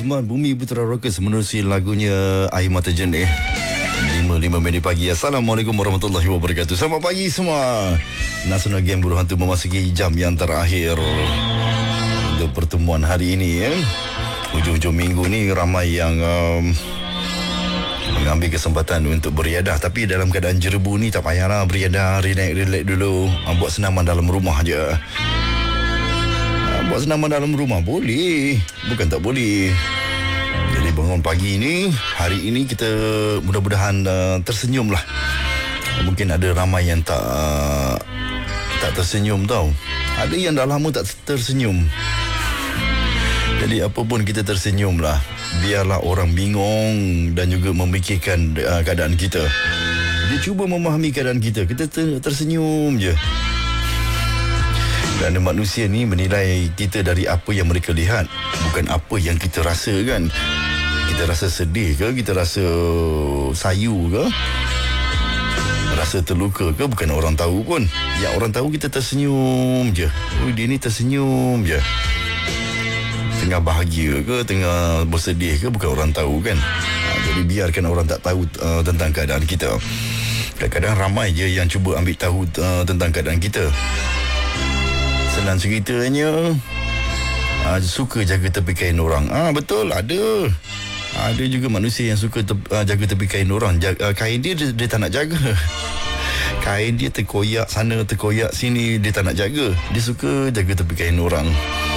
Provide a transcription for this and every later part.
semua Bumi Putra Rockers menerusi lagunya Air Mata Jernih 5 minit pagi. Assalamualaikum warahmatullahi wabarakatuh. Selamat pagi semua. Nasional Game Buruh Hantu memasuki jam yang terakhir untuk pertemuan hari ini ya. Hujung-hujung minggu ni ramai yang mengambil kesempatan untuk beriadah. Tapi dalam keadaan jerebu ni tak payahlah beriadah, relax dulu. Buat senaman dalam rumah je. Buat senaman dalam rumah boleh, bukan tak boleh. Jadi bangun pagi ni, hari ini kita mudah-mudahan tersenyum lah. Mungkin ada ramai yang tak tersenyum tau. Ada yang dah lama tak tersenyum. Jadi apa pun kita tersenyum lah. Biarlah orang bingung dan juga memikirkan keadaan kita. Dia cuba memahami keadaan kita. Kita tersenyum je. Kerana manusia ni menilai kita dari apa yang mereka lihat, bukan apa yang kita rasa kan. Kita rasa sedih ke, kita rasa sayu ke, rasa terluka ke, bukan orang tahu pun. Yang orang tahu kita tersenyum je. Oh, dia ni tersenyum je. Tengah bahagia ke, tengah bersedih ke, bukan orang tahu kan. Jadi biarkan orang tak tahu tentang keadaan kita. Kadang-kadang ramai je yang cuba ambil tahu tentang keadaan kita. Senang ceritanya, suka jaga tepi kain orang. Betul, ada. Ada juga manusia yang suka jaga tepi kain orang. Kain dia tak nak jaga. Kain dia terkoyak sana, terkoyak sini, dia tak nak jaga. Dia suka jaga tepi kain orang.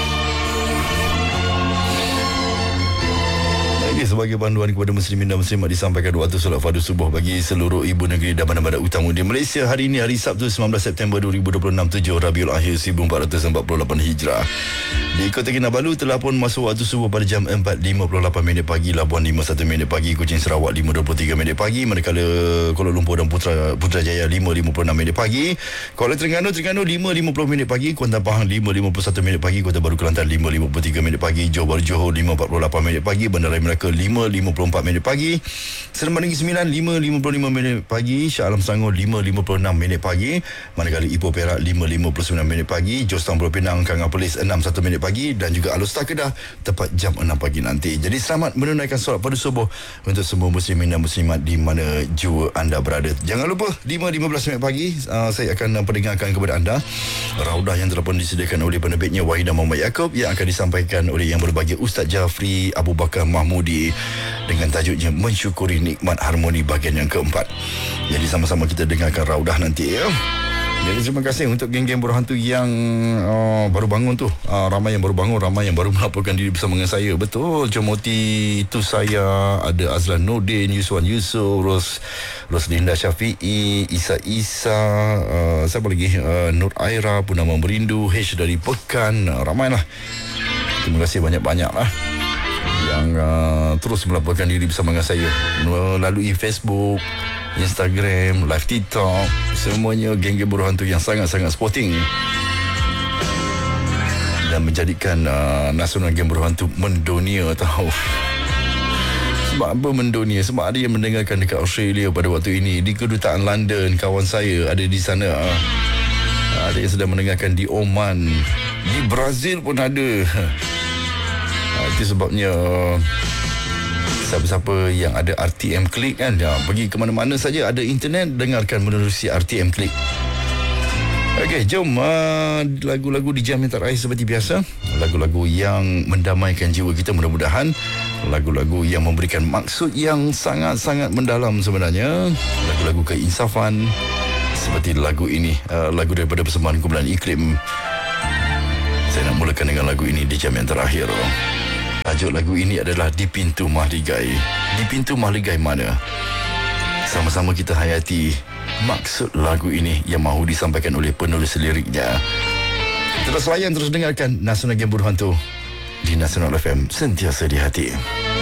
Sebagai panduan kepada muslimin dan muslimat disampaikan waktu solat fardu subuh bagi seluruh ibu negeri dan bandar-bandar utama di Malaysia. Hari ini hari Sabtu 19 September 2026, 7 Rabiul Akhir 1448 Hijrah. Di Kota Kinabalu telah pun masuk waktu subuh pada jam 4.58 minit pagi, Labuan 51 minit pagi, Kuching Sarawak 5.23 minit pagi, manakala Kuala Lumpur dan Putrajaya 5.56 minit pagi, Kuala Terengganu 5.50 minit pagi, Kuantan Pahang 5.51 minit pagi, Kota Baru Kelantan 5.53 minit pagi, Johor Bahru Johor 5.48 minit pagi, Bandaraya Melaka 5.54 minit pagi, Seremban Negeri Sembilan 5.55 minit pagi, Shah Alam Selangor 5.56 minit pagi, manakala Ipoh Perak 5.59 minit pagi, Jostang Pulau Pinang Kangar Perlis 6.1 minit pagi, dan juga Alor Star Kedah tepat jam 6 pagi nanti. Jadi selamat menunaikan solat pada subuh untuk semua muslimin dan muslimat di mana jua anda berada. Jangan lupa 5.15 minit pagi saya akan pendengarkan kepada anda raudah yang telah pun disediakan oleh penerbitnya Wahidah Muhammad Yaakob yang akan disampaikan oleh yang berbahagia Ustaz Jafri Abu Bakar Mahmudi dengan tajuknya Mensyukuri Nikmat Harmoni bahagian yang keempat. Jadi sama-sama kita dengarkan raudah nanti ya. Jadi terima kasih untuk geng-geng buruh hantu yang baru bangun tu. Ramai yang baru bangun, ramai yang baru melaporkan diri bersama dengan saya. Betul, Comoti itu saya, ada Azlan Nordin, Yuswan Yusof, Roslinda Syafi'i, Isa, siapa lagi? Nur Aira, Purnama Merindu, H dari Pekan. Ramailah. Terima kasih banyak-banyak lah yang terus melaporkan diri bersama dengan saya melalui Facebook, Instagram, live TikTok. Semuanya geng-geng buruh hantu yang sangat-sangat sporting dan menjadikan Nasional Game Buruh Hantu mendunia tahu. Sebab apa mendunia? Sebab ada yang mendengarkan dekat Australia pada waktu ini, di kedutaan London, kawan saya ada di sana. Ada yang sedang mendengarkan di Oman, di Brazil pun ada. Itu sebabnya siapa-siapa yang ada RTM Klik kan, pergi ke mana-mana saja ada internet, dengarkan menerusi RTM Klik. Okey, jom lagu-lagu di jam yang terakhir seperti biasa. Lagu-lagu yang mendamaikan jiwa kita mudah-mudahan. Lagu-lagu yang memberikan maksud yang sangat-sangat mendalam sebenarnya. Lagu-lagu keinsafan seperti lagu ini, lagu daripada persembahan Kumpulan Iklim. Saya nak mulakan dengan lagu ini di jam yang terakhir. Tajuk lagu ini adalah Di Pintu Mahligai. Di pintu mahligai mana? Sama-sama kita hayati maksud lagu ini yang mahu disampaikan oleh penulis liriknya. Terus layan, terus dengarkan Nasional Game Buruh Hantu di Nasional FM, sentiasa di hati.